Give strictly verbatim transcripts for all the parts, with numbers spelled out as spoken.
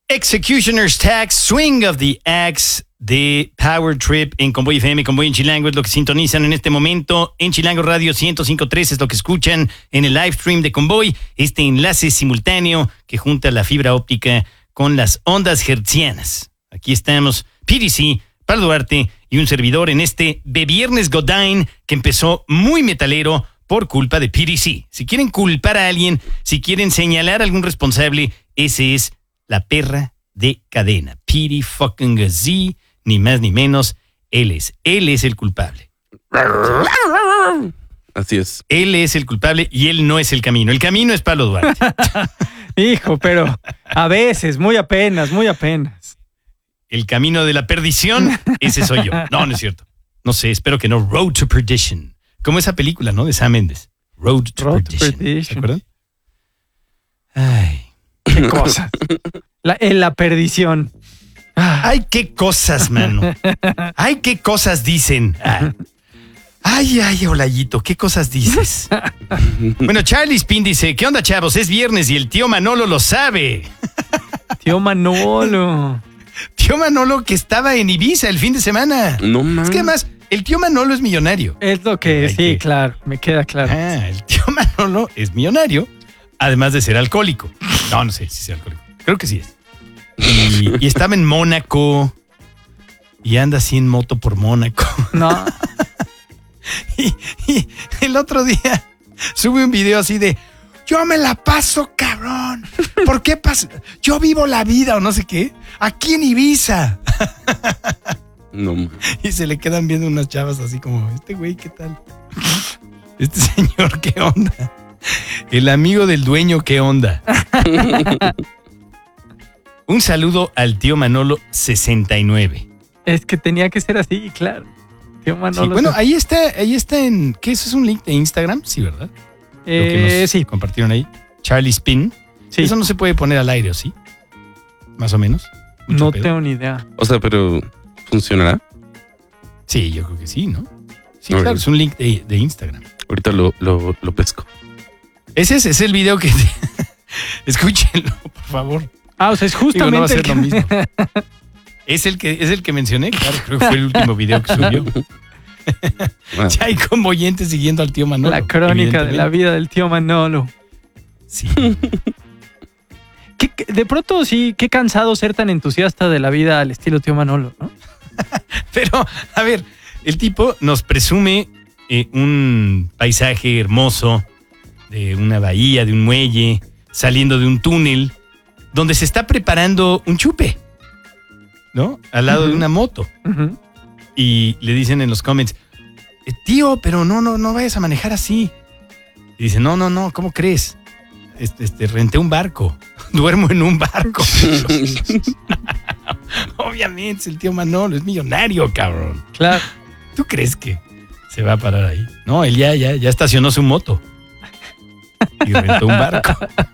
Executioner's Tax, Swing of the Axe de Power Trip en Convoy F M, Convoy en Chilango es lo que sintonizan en este momento. En Chilango Radio ciento cinco punto tres es lo que escuchan en el live stream de Convoy, este enlace simultáneo que junta la fibra óptica con las ondas hertzianas. Aquí estamos, P D C, Pablo Duarte y un servidor en este de Viernes Godin que empezó muy metalero por culpa de P D C. Si quieren culpar a alguien, si quieren señalar a algún responsable, ese es la perra de cadena. P D fucking Z, ni más ni menos, él es. Él es el culpable. Así es. Él es el culpable y él no es el camino. El camino es Pablo Duarte. Hijo, pero a veces, muy apenas, muy apenas. El camino de la perdición, ese soy yo. No, no es cierto. No sé, espero que no. Road to Perdition. Como esa película, ¿no? De Sam Mendes. Road to Road Perdition. to Perdition. ¿Se acuerdan? Ay. Qué cosas. La, en la perdición. Ay, qué cosas, mano. Ay, qué cosas dicen. Ay, ay, Olayito, qué cosas dices. Bueno, Charlie Spin dice, ¿qué onda, chavos? Es viernes y el tío Manolo lo sabe. Tío Manolo. Tío Manolo que estaba en Ibiza el fin de semana. No mames. Es que además, el tío Manolo es millonario. Es lo que, Ay, sí, qué. claro, me queda claro. Ah, el tío Manolo es millonario, además de ser alcohólico. No, no sé si es alcohólico. Creo que sí es. Y, y estaba en Mónaco y anda así en moto por Mónaco. No. Y, y el otro día sube un video así de yo me la paso, cabrón. ¿Por qué pasa? Yo vivo la vida o no sé qué. Aquí en Ibiza. No mames. Y se le quedan viendo unas chavas así como, este güey, ¿qué tal? Este señor, ¿qué onda? El amigo del dueño, ¿qué onda? Un saludo al tío Manolo sesenta y nueve. Es que tenía que ser así, claro. Tío Manolo. Sí, bueno, se- ahí está, ahí está en, ¿qué eso es un link de Instagram? Sí, ¿verdad? Lo que eh, nos sí, compartieron ahí. Charlie Spin. sí. Eso no se puede poner al aire, ¿o sí? Más o menos. Mucho No pedo. tengo ni idea. O sea, pero ¿funcionará? Sí, yo creo que sí, ¿no? Sí, Ok. claro, es un link de, de Instagram. Ahorita lo, lo, lo pesco. Ese es, es el video que... Escúchenlo, por favor. Ah, o sea, es Digo, no va a justamente ser el que- lo mismo. Es el que, es el que mencioné, claro, creo que fue el último video que subió. Ah, Ya hay convoyentes siguiendo al tío Manolo. la crónica de la evidentemente. vida del tío Manolo. Sí. ¿Qué- qué- de pronto sí, qué cansado ser tan entusiasta de la vida al estilo tío Manolo, ¿no? Pero, a ver, el tipo nos presume eh, un paisaje hermoso de una bahía, de un muelle, saliendo de un túnel, donde se está preparando un chupe, ¿no? Al lado Ujú. de una moto. Ujú. Y le dicen en los comments, "Eh, tío, pero no, no, no vayas a manejar así. Y dice, no, no, no, ¿cómo crees? Este, este, renté un barco. Duermo en un barco. Obviamente, es el tío Manolo, es millonario, cabrón. Claro. ¿Tú crees que se va a parar ahí? No, él ya, ya, ya estacionó su moto. Y rentó un barco.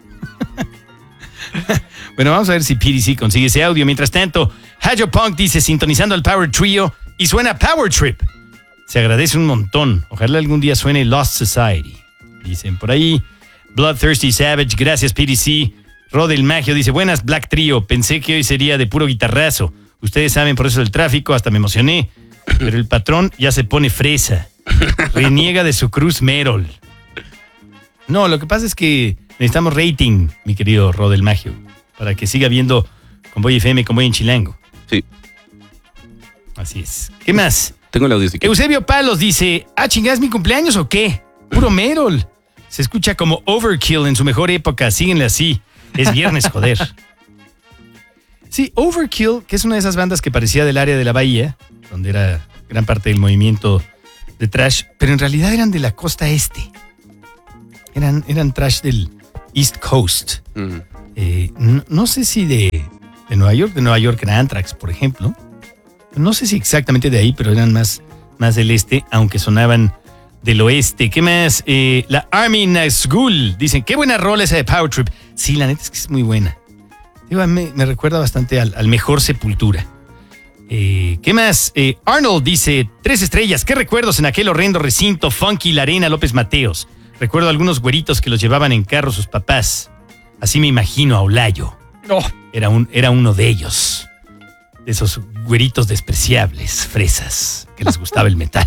Bueno, vamos a ver si P D C consigue ese audio. Mientras tanto, Hajo Punk dice, sintonizando al Power Trio, y suena Power Trip. Se agradece un montón. Ojalá algún día suene Lost Society. Dicen por ahí. Bloodthirsty Savage, gracias P D C. Rodel Magio dice, buenas Black Trio, pensé que hoy sería de puro guitarrazo. Ustedes saben por eso del tráfico, hasta me emocioné. Pero el patrón ya se pone fresa. Reniega de su cruz Merol. No, lo que pasa es que necesitamos rating, mi querido Rodel Magio, para que siga viendo Convoy F M, Convoy en Chilango. Sí. Así es. ¿Qué más? Tengo el audio si quieres. Eusebio Palos dice, ah, chingás, ¿mi cumpleaños o qué? Puro Merol. Se escucha como Overkill en su mejor época, síguenle así. Es viernes, joder. Sí, Overkill, que es una de esas bandas que parecía del área de la bahía, donde era gran parte del movimiento de thrash, pero en realidad eran de la costa este. Eran, eran thrash del East Coast. Mm. Eh, no, no sé si de, de Nueva York, de Nueva York era Anthrax, por ejemplo. No sé si exactamente de ahí, pero eran más, más del este, aunque sonaban del oeste. ¿Qué más? Eh, la Army Nazgul. Dicen, qué buena rola esa de Power Trip. Sí, la neta es que es muy buena. Digo, me, me recuerda bastante al, al mejor Sepultura. Eh, ¿Qué más? Eh, Arnold dice, tres estrellas. ¿Qué recuerdos en aquel horrendo recinto funky La Arena López Mateos? Recuerdo a algunos güeritos que los llevaban en carro sus papás. Así me imagino a Olayo. No. era, un, era uno de ellos. De esos güeritos despreciables, fresas, que les gustaba el metal.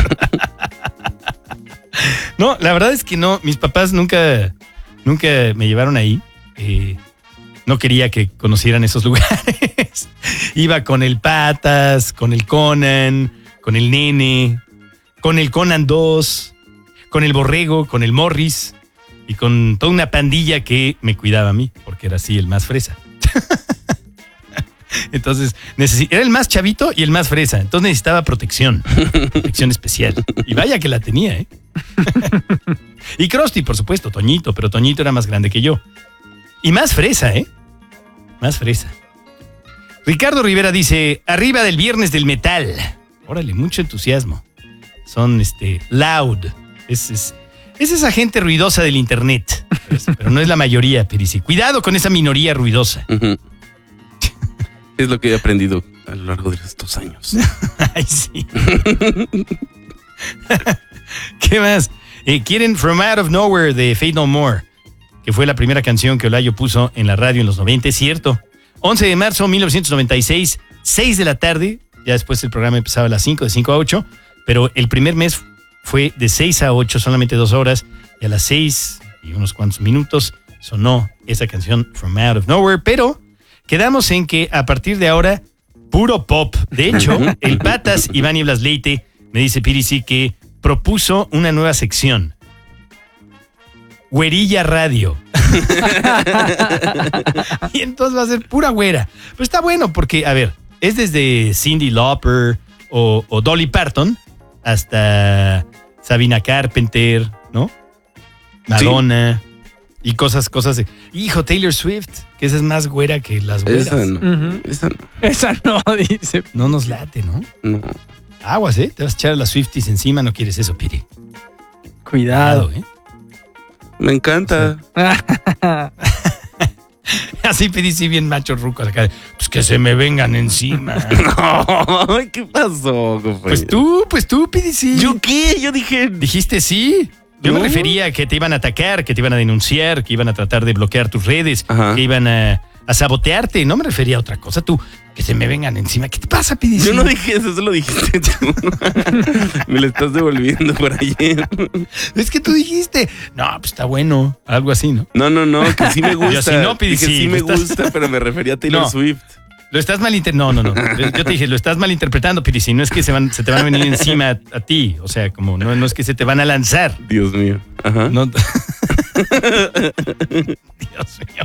No, la verdad es que no. Mis papás nunca, nunca me llevaron ahí. Eh, no quería que conocieran esos lugares. Iba con el Patas, con el Conan, con el Nene, con el Conan dos, con el Borrego, con el Morris y con toda una pandilla que me cuidaba a mí, porque era así el más fresa. Entonces, necesi- era el más chavito y el más fresa. Entonces necesitaba protección. Protección especial. Y vaya que la tenía, ¿eh? Y Krusty, por supuesto, Toñito, pero Toñito era más grande que yo. Y más fresa, ¿eh? Más fresa. Ricardo Rivera dice, arriba del viernes del metal. Órale, mucho entusiasmo. Son, este, loud. Es, es, es esa gente ruidosa del internet. Pero, pero no es la mayoría, Perisi. Cuidado con esa minoría ruidosa. Ujú. Es lo que he aprendido a lo largo de estos años. Ay, sí. ¿Qué más? Eh, quieren From Out of Nowhere de Faith No More, que fue la primera canción que Olayo puso en la radio en los noventa, es cierto. once de marzo de mil novecientos noventa y seis, seis de la tarde. Ya después el programa empezaba a las cinco, de cinco a ocho. Pero el primer mes fue de seis a ocho, solamente dos horas. Y a las seis y unos cuantos minutos sonó esa canción From Out of Nowhere. Pero quedamos en que a partir de ahora, puro pop. De hecho, el Patas Iván y Blas Leite me dice Pirisi que propuso una nueva sección. Güerilla Radio. Y entonces va a ser pura güera. Pero está bueno porque, a ver, es desde Cyndi Lauper o, o Dolly Parton hasta Sabrina Carpenter, ¿no? Madonna. Sí. Y cosas, cosas de... Hijo, Taylor Swift, que esa es más güera que las güeras. Esa no, Uh-huh. esa no. Esa no, dice. No nos late, ¿no? No. Aguas, ¿eh? Te vas a echar a las Swifties encima, no quieres eso, Piri. Cuidado. Cuidado, ¿eh? Me encanta. Así Piri, sí, bien macho ruco acá. Pues que se me vengan encima. No, ¿qué pasó, compañero? Pues tú, pues tú, Piri, sí. ¿Yo qué? Yo dije... Dijiste sí. Yo ¿No? me refería a que te iban a atacar, que te iban a denunciar, que iban a tratar de bloquear tus redes, Ajá. que iban a, a sabotearte. No me refería a otra cosa. Tú, que se me vengan encima. ¿Qué te pasa, Pidi? Yo no dije eso, eso lo dijiste tú. Me lo estás devolviendo por ayer. Es que tú dijiste, no, pues está bueno. Algo así, ¿no? No, no, no, que sí me gusta. Yo sí, no, Pidi, Dije, sí, sí me estás- gusta, pero me refería a Taylor No. Swift. Lo estás malinterpretando. No, no, no. Yo te dije, lo estás malinterpretando, Pidi. Si no es que se, van, se te van a venir encima a, a ti. O sea, como no, no es que se te van a lanzar. Dios mío. Ajá. No. Dios mío.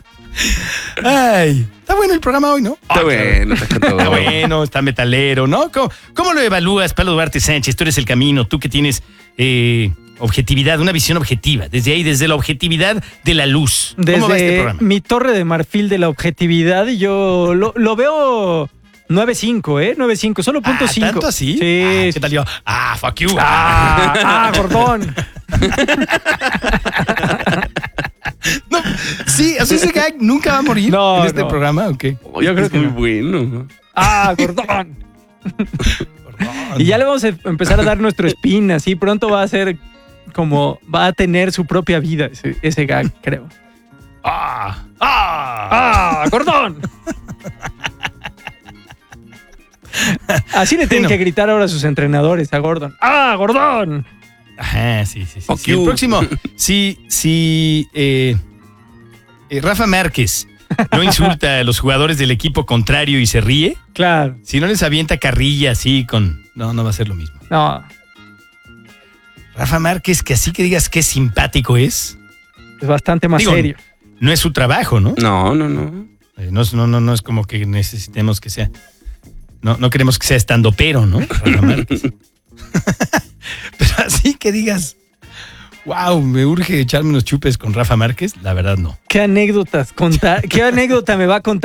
Ay, está bueno el programa hoy, ¿no? Está bueno, está Está todo. bueno, está metalero, ¿no? ¿Cómo, cómo lo evalúas, Pablo Duarte Sánchez? Tú eres el camino, tú que tienes eh, objetividad, una visión objetiva. Desde ahí, desde la objetividad de la luz. ¿Cómo va este Desde programa? mi torre de marfil de la objetividad, y yo lo, lo veo nueve cinco, ¿eh? nueve cinco, solo punto Ah, cinco. ¿tanto así? Sí. Ah, sí. ¿qué tal yo? Ah, fuck you. Ah, ah, gordón. No, sí, o sea, ese gag nunca va a morir No, en este no. programa, ¿o qué? Oye, Yo creo es que muy no. bueno. Ah, gordón. Y ya le vamos a empezar a dar nuestro spin, así pronto va a ser como, va a tener su propia vida ese, ese gag, creo. Ah, ah. ¡Ah, gordón! Así le tienen Bueno. que gritar ahora a sus entrenadores a Gordon. ¡Ah, Gordón! Ajá, sí, sí, sí. Fuck sí. you. El próximo, si, si eh, eh, Rafa Márquez no insulta a los jugadores del equipo contrario y se ríe, Claro, si no les avienta carrilla así con... No, no va a ser lo mismo. no, Rafa Márquez, que así que digas qué simpático es, es bastante más Digo, serio. no es su trabajo, ¿no? No, no, no. Eh, No, es- no, no, no es como que necesitemos que sea... No, no queremos que sea estandopero, ¿no? Rafa Márquez. Pero así que digas, wow, me urge echarme unos chupes con Rafa Márquez, la verdad no. ¿Qué anécdotas contar? ¿Qué anécdota me va a contar?